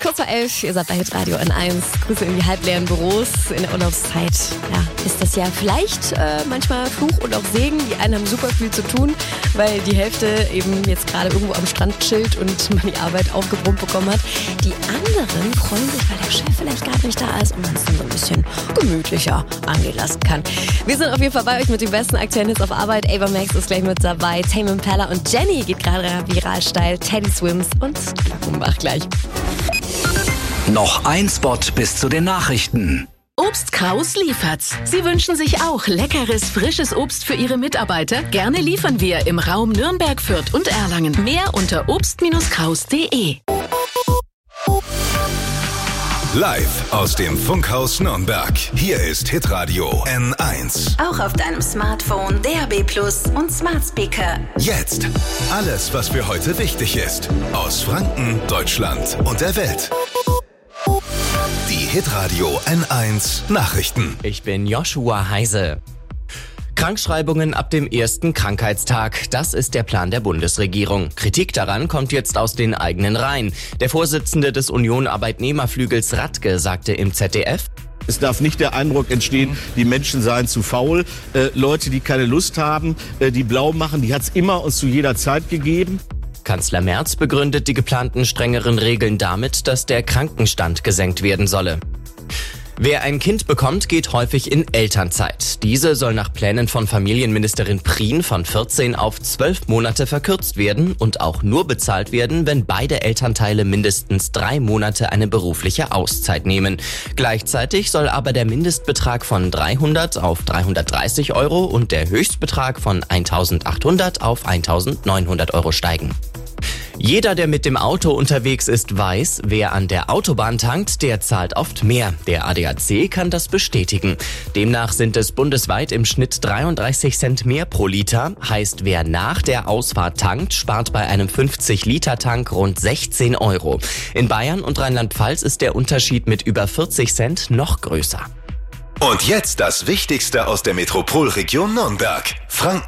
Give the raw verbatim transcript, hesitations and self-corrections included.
Kurz vor elf, ihr seid bei Hitradio N eins. Grüße in die halbleeren Büros in der Urlaubszeit. Ja, ist das ja vielleicht äh, manchmal Fluch und auch Segen. Die einen haben super viel zu tun, weil die Hälfte eben jetzt gerade irgendwo am Strand chillt und man die Arbeit aufgebrummt bekommen hat. Die anderen freuen sich, weil der Chef vielleicht gar nicht da ist und man es dann so ein bisschen gemütlicher angehen lassen kann. Wir sind auf jeden Fall bei euch mit den besten aktuellen Hits auf Arbeit. Ava Max ist gleich mit dabei. Tame Impala und Jenny geht gerade viral steil. Teddy Swims und Glockenbach gleich. Noch ein Spot bis zu den Nachrichten. Obst Kraus liefert's. Sie wünschen sich auch leckeres, frisches Obst für Ihre Mitarbeiter? Gerne liefern wir im Raum Nürnberg, Fürth und Erlangen. Mehr unter obst kraus punkt de. Live aus dem Funkhaus Nürnberg. Hier ist Hitradio N eins. Auch auf deinem Smartphone, D A B Plus und Smart Speaker. Jetzt alles, was für heute wichtig ist. Aus Franken, Deutschland und der Welt. Die Hitradio N eins Nachrichten. Ich bin Joshua Heise. Krankschreibungen ab dem ersten Krankheitstag. Das ist der Plan der Bundesregierung. Kritik daran kommt jetzt aus den eigenen Reihen. Der Vorsitzende des Union-Arbeitnehmerflügels Radke sagte im Z D F: Es darf nicht der Eindruck entstehen, die Menschen seien zu faul. Äh, Leute, die keine Lust haben, äh, die blau machen, die hat es immer und zu jeder Zeit gegeben. Kanzler Merz begründet die geplanten strengeren Regeln damit, dass der Krankenstand gesenkt werden solle. Wer ein Kind bekommt, geht häufig in Elternzeit. Diese soll nach Plänen von Familienministerin Prien von vierzehn auf zwölf Monate verkürzt werden und auch nur bezahlt werden, wenn beide Elternteile mindestens drei Monate eine berufliche Auszeit nehmen. Gleichzeitig soll aber der Mindestbetrag von dreihundert auf dreihundertdreißig Euro und der Höchstbetrag von eintausendachthundert auf eintausendneunhundert Euro steigen. Jeder, der mit dem Auto unterwegs ist, weiß, wer an der Autobahn tankt, der zahlt oft mehr. Der A D A C kann das bestätigen. Demnach sind es bundesweit im Schnitt dreiunddreißig Cent mehr pro Liter. Heißt, wer nach der Ausfahrt tankt, spart bei einem fünfzig Liter Tank rund sechzehn Euro. In Bayern und Rheinland-Pfalz ist der Unterschied mit über vierzig Cent noch größer. Und jetzt das Wichtigste aus der Metropolregion Nürnberg. Franken.